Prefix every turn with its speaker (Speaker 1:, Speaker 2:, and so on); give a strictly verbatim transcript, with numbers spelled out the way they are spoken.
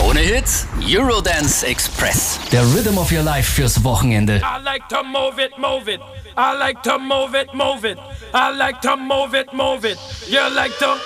Speaker 1: Krone Hits, Eurodance Express. Der Rhythm of Your Life fürs Wochenende.
Speaker 2: I like to move it, move it. I like to move it, move it. I like to move it, move it. You like to...